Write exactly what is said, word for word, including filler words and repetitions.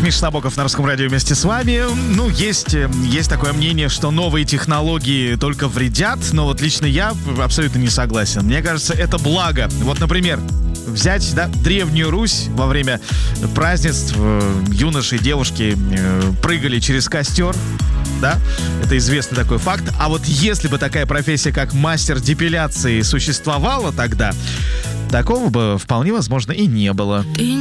Миша Набоков на Русском радио вместе с вами. Ну, есть, есть такое мнение, что новые технологии только вредят, но вот лично я абсолютно не согласен. Мне кажется, это благо. Вот, например, взять, да, Древнюю Русь во время празднеств, юноши и девушки прыгали через костер. Да, это известный такой факт. А вот если бы такая профессия, как мастер депиляции, существовала тогда, такого бы вполне возможно и не было.